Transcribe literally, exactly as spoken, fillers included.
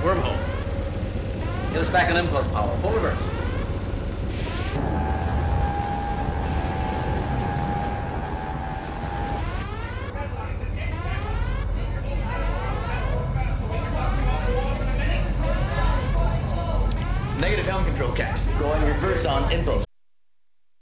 wormhole. Get us back on impulse power. Full reverse. Negative helm control catch. Going reverse on impulse.